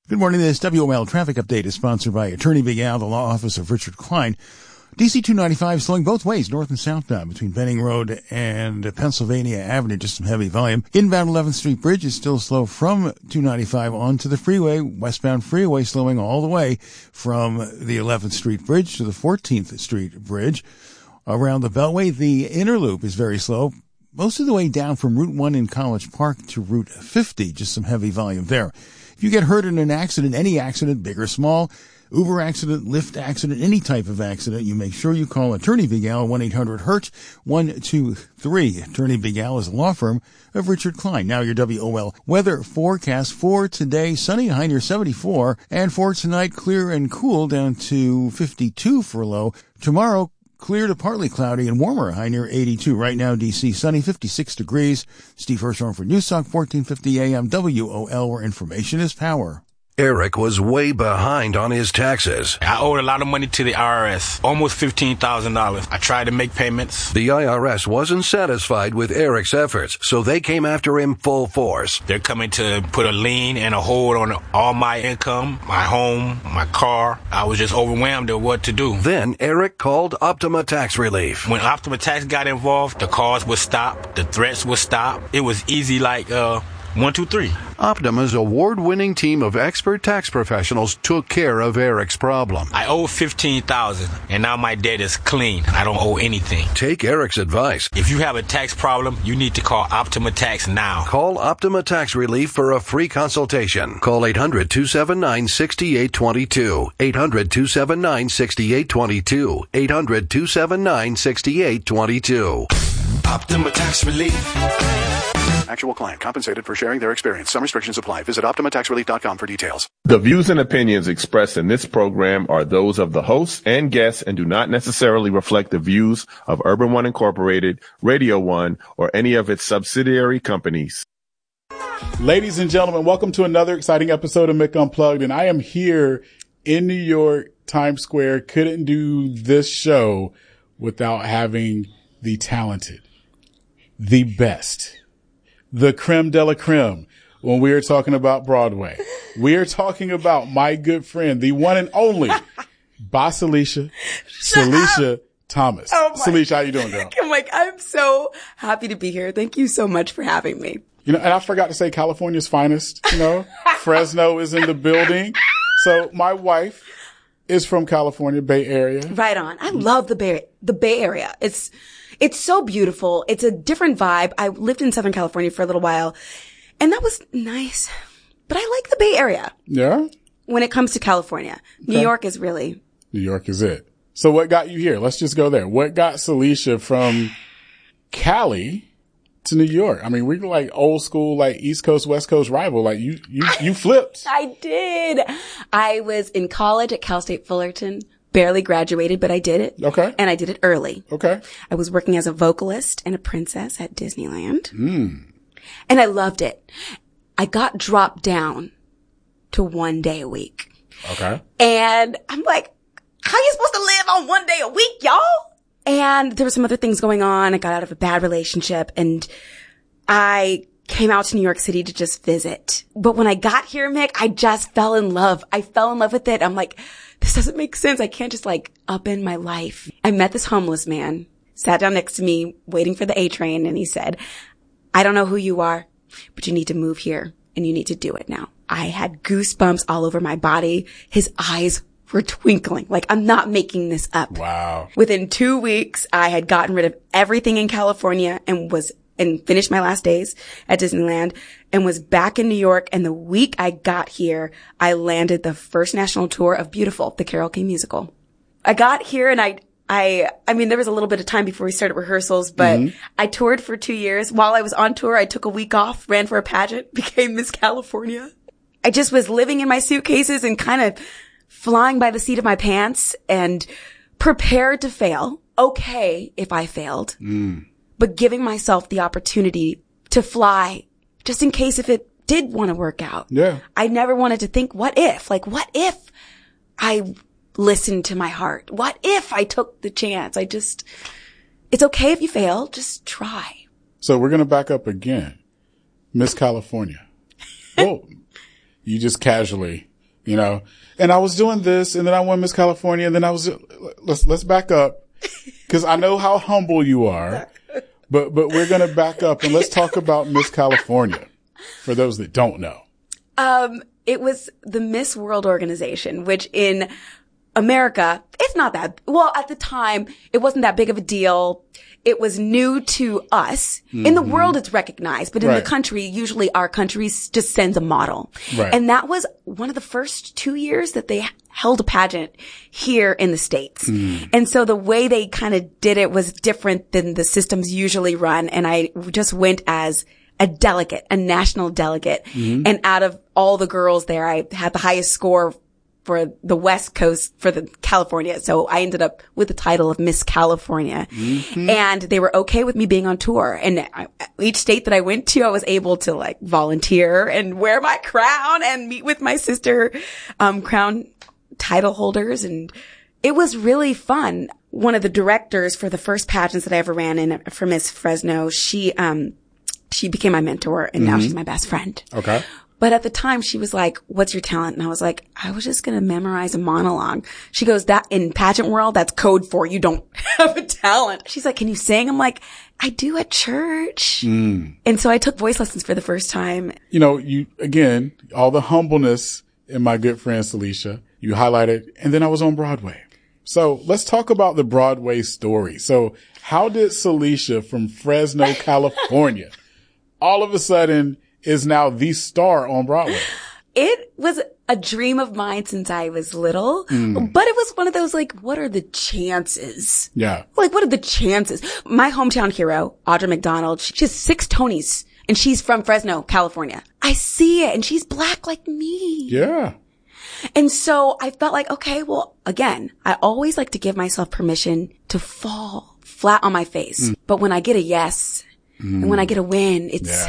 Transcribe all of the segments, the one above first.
Good morning. This WOL traffic update is sponsored by Attorney Big Al, the law office of Richard Klein. DC 295 slowing both ways, north and southbound, between Benning Road and Pennsylvania Avenue, just some heavy volume. Inbound 11th Street Bridge is still slow from 295 onto the freeway. Westbound freeway slowing all the way from the 11th Street Bridge to the 14th Street Bridge. Around the Beltway, the inner loop is very slow, most of the way down from Route 1 in College Park to Route 50, just some heavy volume there. If you get hurt in an accident, any accident, big or small, Uber accident, Lyft accident, any type of accident, you make sure you call Attorney Big Al, 1-800-HURT-123. Attorney Big Al is a law firm of Richard Klein. Now your WOL weather forecast for today, sunny, high near 74, and for tonight, clear and cool down to 52 for a low. Tomorrow, clear to partly cloudy and warmer, high near 82. Right now, D.C. sunny, 56 degrees. Steve Hirschhorn for Newstalk, 1450 AM, WOL, where information is power. Eric was way behind on his taxes. I owed a lot of money to the IRS, almost $15,000. I tried to make payments. The IRS wasn't satisfied with Eric's efforts, so they came after him full force. They're coming to put a lien and a hold on all my income, my home, my car. I was just overwhelmed at what to do. Then Eric called Optima Tax Relief. When Optima Tax got involved, the calls would stop, the threats would stop. It was easy like 1, 2, 3. Optima's award-winning team of expert tax professionals took care of Eric's problem. I owe $15,000, and now my debt is clean. I don't owe anything. Take Eric's advice. If you have a tax problem, you need to call Optima Tax now. Call Optima Tax Relief for a free consultation. Call 800-279-6822. 800-279-6822. 800-279-6822. Optima Tax Relief. Actual client compensated for sharing their experience. Some restrictions apply. Visit OptimaTaxRelief.com for details. The views and opinions expressed in this program are those of the hosts and guests and do not necessarily reflect the views of Urban One Incorporated, Radio One, or any of its subsidiary companies. Ladies and gentlemen, welcome to another exciting episode of Mick Unplugged. And I am here in New York, Times Square. Couldn't do this show without having the talented, the best, the creme de la creme. When we are talking about Broadway, we are talking about my good friend, the one and only Bossalicia Thomas. Oh Salisha, how you doing, girl? I'm so happy to be here. Thank you so much for having me. You know, and I forgot to say California's finest, you know, Fresno is in the building. So my wife is from California, Bay Area. Right on. I love the Bay Area. It's so beautiful. It's a different vibe. I lived in Southern California for a little while, and that was nice. But I like the Bay Area. Yeah? When it comes to California. Okay. New York is really... New York is it. So what got you here? Let's just go there. What got Salisha from Cali to New York? I mean, we're like old school, like East Coast, West Coast rival. Like you flipped. I did. I was in college at Cal State Fullerton. Barely graduated, but I did it. Okay. And I did it early. Okay. I was working as a vocalist and a princess at Disneyland. And I loved it. I got dropped down to 1 day a week. Okay. And I'm like, how are you supposed to live on 1 day a week, y'all? And there were some other things going on. I got out of a bad relationship and I came out to New York City to just visit. But when I got here, Mick, I just fell in love. I fell in love with it. I'm like, this doesn't make sense. I can't just upend my life. I met this homeless man, sat down next to me, waiting for the A train, and he said, I don't know who you are, but you need to move here and you need to do it now. I had goosebumps all over my body. His eyes were twinkling. Like, I'm not making this up. Wow. Within 2 weeks, I had gotten rid of everything in California and finished my last days at Disneyland and was back in New York. And the week I got here, I landed the first national tour of Beautiful, the Carole King musical. I got here and I mean, there was a little bit of time before we started rehearsals, but I toured for 2 years. While I was on tour, I took a week off, ran for a pageant, became Miss California. I just was living in my suitcases and kind of flying by the seat of my pants and prepared to fail. Okay if I failed. But giving myself the opportunity to fly just in case if it did want to work out. Yeah. I never wanted to think, what if? Like, what if I listened to my heart? What if I took the chance? It's okay if you fail. Just try. So we're going to back up again. Miss California. Whoa. You just casually you know, and I was doing this and then I won Miss California and then let's back up because I know how humble you are, but we're going to back up and let's talk about Miss California for those that don't know. It was the Miss World organization, which in America, it's not that, well, at the time, it wasn't that big of a deal. It was new to us. In the world, it's recognized, but in the country, usually our country just sends a model. Right. And that was one of the first 2 years that they held a pageant here in the States. And so the way they kind of did it was different than the systems usually run. And I just went as a delegate, a national delegate. And out of all the girls there, I had the highest score for the West Coast for the California. So I ended up with the title of Miss California. And they were okay with me being on tour. And each state that I went to, I was able to like volunteer and wear my crown and meet with my sister, crown title holders. And it was really fun. One of the directors for the first pageants that I ever ran in for Miss Fresno, she became my mentor and now she's my best friend. Okay. But at the time she was like, what's your talent? And I was like, I was just going to memorize a monologue. She goes, that in pageant world, that's code for you don't have a talent. She's like, can you sing? I'm like, I do at church. And so I took voice lessons for the first time. You know, again, all the humbleness in my good friend Celicia, you highlighted, and then I was on Broadway. So let's talk about the Broadway story. So how did Celicia from Fresno, California, all of a sudden is now the star on Broadway? It was a dream of mine since I was little, but it was one of those like, what are the chances? Yeah. Like, what are the chances? My hometown hero, Audra McDonald, she has 6 Tonys and she's from Fresno, California. I see it and she's black like me. Yeah. And so I felt like, okay, well, again, I always like to give myself permission to fall flat on my face. But when I get a yes and when I get a win,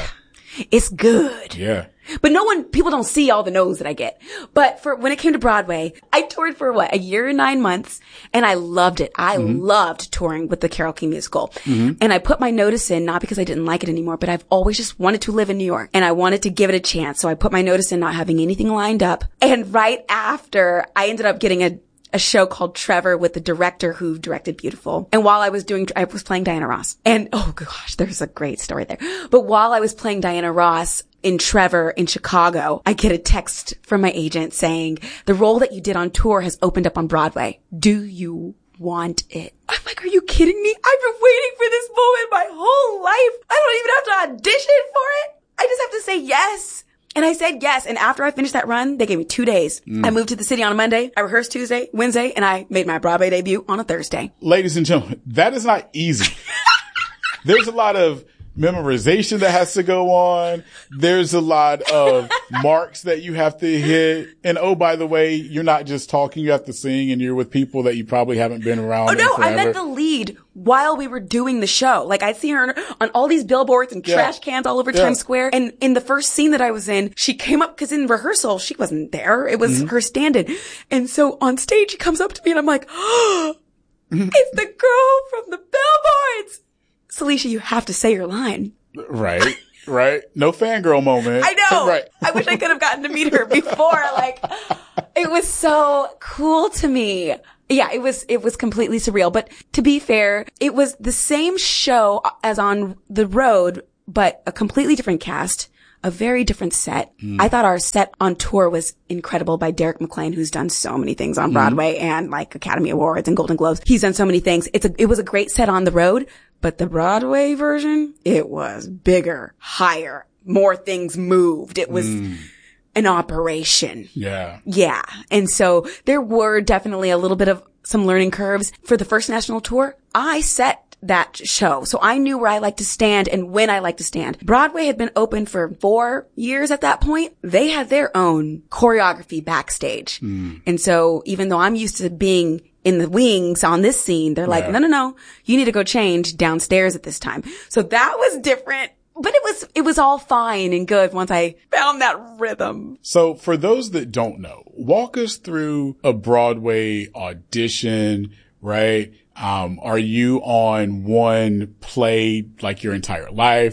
it's good. Yeah. But people don't see all the no's that I get. But when it came to Broadway, I toured for a year and 9 months and I loved it. I loved touring with the Carole King musical. And I put my notice in, not because I didn't like it anymore, but I've always just wanted to live in New York and I wanted to give it a chance. So I put my notice in, not having anything lined up. And right after, I ended up getting a show called Trevor with the director who directed Beautiful. And while I was playing Diana Ross. And oh gosh, there's a great story there. But while I was playing Diana Ross in Trevor in Chicago, I get a text from my agent saying, the role that you did on tour has opened up on Broadway. Do you want it? I'm like, are you kidding me? I've been waiting for this moment my whole life. I don't even have to audition for it. I just have to say yes. And I said yes. And after I finished that run, they gave me 2 days. I moved to the city on a Monday. I rehearsed Tuesday, Wednesday, and I made my Broadway debut on a Thursday. Ladies and gentlemen, that is not easy. There's a lot of memorization that has to go on. There's a lot of marks that you have to hit. And oh, by the way, you're not just talking, you have to sing and you're with people that you probably haven't been around. Oh no, I met the lead while we were doing the show. Like I'd see her on all these billboards and trash cans all over Times Square. And in the first scene that I was in, she came up because in rehearsal, she wasn't there. It was her stand-in. And so on stage, she comes up to me and I'm like, oh, it's the girl from the billboards. Celicia, you have to say your line. Right. No fangirl moment. I know. Right. I wish I could have gotten to meet her before. Like, it was so cool to me. Yeah, it was completely surreal. But to be fair, it was the same show as on the road, but a completely different cast, a very different set. I thought our set on tour was incredible by Derek McClain, who's done so many things on Broadway and like Academy Awards and Golden Globes. He's done so many things. It was a great set on the road, but the Broadway version, it was bigger, higher, more things moved. It was an operation. Yeah. Yeah. And so there were definitely a little bit of some learning curves. For the first national tour, I set that show. So I knew where I like to stand and when I like to stand. Broadway had been open for 4 years at that point. They had their own choreography backstage. And so even though I'm used to being in the wings on this scene, they're like, no, you need to go change downstairs at this time. So that was different. But it was all fine and good once I found that rhythm. So for those that don't know, walk us through a Broadway audition, right? Are you on one play like your entire life?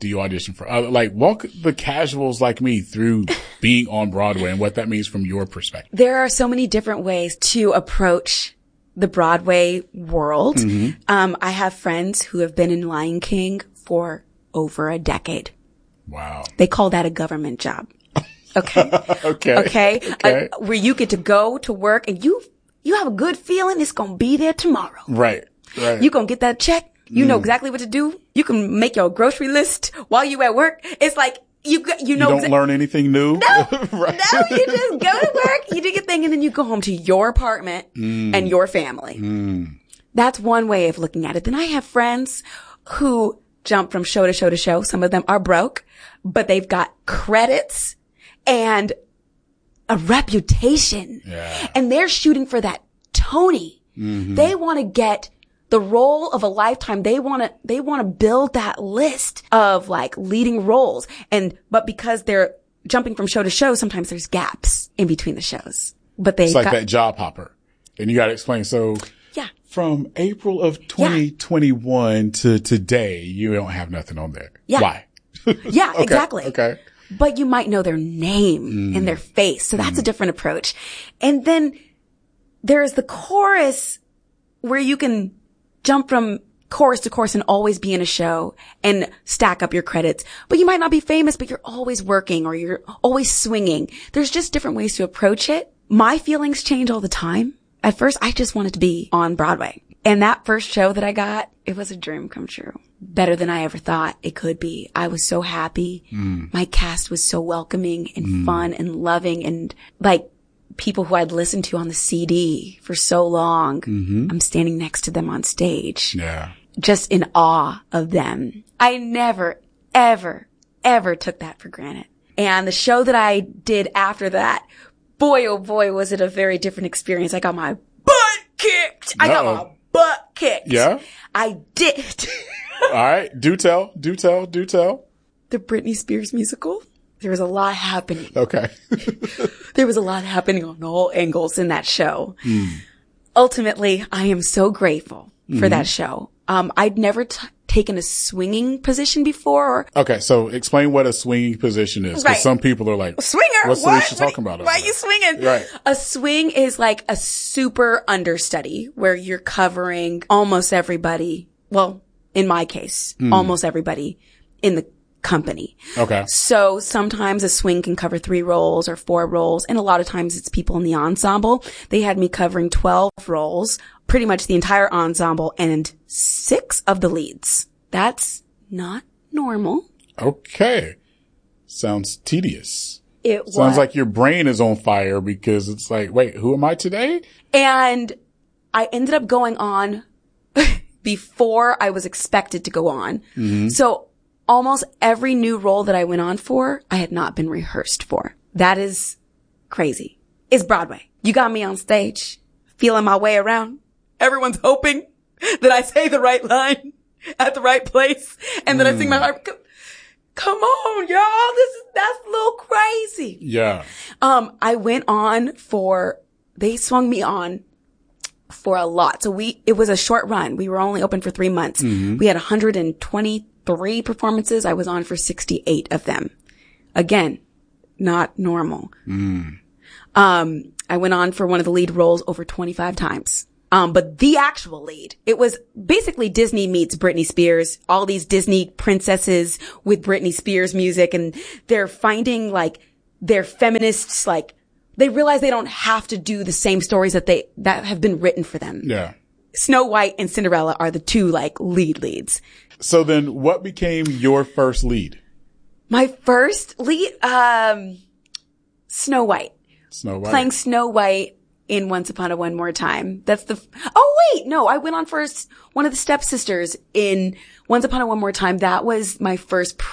do you audition for? Walk the casuals like me through being on Broadway and what that means from your perspective. There are so many different ways to approach the Broadway world. I have friends who have been in Lion King for over a decade. Wow. They call that a government job. Okay. Okay. Where you get to go to work and you have a good feeling it's going to be there tomorrow. Right. You going to get that check. You know exactly what to do. You can make your grocery list while you at work. It's like, you know. You don't learn anything new. No, right. No, you just go to work, you do your thing, and then you go home to your apartment and your family. That's one way of looking at it. Then I have friends who jump from show to show to show. Some of them are broke, but they've got credits and a reputation. Yeah. And they're shooting for that Tony. They want to get the role of a lifetime. They want to build that list of like leading roles. But because they're jumping from show to show, sometimes there's gaps in between the shows. But it's like that job hopper. And you got to explain. So yeah, from April of 2021 to today, you don't have nothing on there. Yeah. Why? Yeah, okay. Exactly. Okay. But you might know their name and their face. So that's a different approach. And then there's the chorus where you can jump from chorus to chorus and always be in a show and stack up your credits. But you might not be famous, but you're always working or you're always swinging. There's just different ways to approach it. My feelings change all the time. At first, I just wanted to be on Broadway. And that first show that I got, it was a dream come true. Better than I ever thought it could be. I was so happy. My cast was so welcoming and fun and loving and like people who I'd listened to on the CD for so long. I'm standing next to them on stage. Yeah. Just in awe of them. I never, ever, ever took that for granted. And the show that I did after that, boy, oh boy, was it a very different experience. I got my butt kicked. I got my butt kicked. Yeah? I did. All right. Do tell. The Britney Spears musical. There was a lot happening. Okay. There was a lot happening on all angles in that show. Ultimately, I am so grateful for that show. I'd never taken a swinging position before. Okay, so explain what a swinging position is. Because some people are like, swinger? What's Alicia talking about? Why are you swinging? Right. A swing is like a super understudy where you're covering almost everybody. Well, in my case, almost everybody in the company. Okay. So sometimes a swing can cover 3 roles or 4 roles. And a lot of times it's people in the ensemble. They had me covering 12 roles, pretty much the entire ensemble and 6 of the leads. That's not normal. Okay. Sounds tedious. It was. Sounds like your brain is on fire because it's like, wait, who am I today? And I ended up going on before I was expected to go on. So almost every new role that I went on for, I had not been rehearsed for. That is crazy. It's Broadway. You got me on stage, feeling my way around. Everyone's hoping that I say the right line at the right place and that I sing my heart. Come on, y'all. That's a little crazy. Yeah. I went on they swung me on for a lot. So it was a short run. We were only open for 3 months. We had 123 performances. I was on for 68 of them. Again, not normal. I went on for one of the lead roles over 25 times. But the actual lead, it was basically Disney meets Britney Spears, all these Disney princesses with Britney Spears music, and they're finding like they're feminists, like they realize they don't have to do the same stories that have been written for them. Yeah. Snow White and Cinderella are the 2 like leads. So then what became your first lead? My first lead, Snow White. Snow White. Playing Snow White in Once Upon a One More Time. I went on for one of the stepsisters in Once Upon a One More Time. That was my first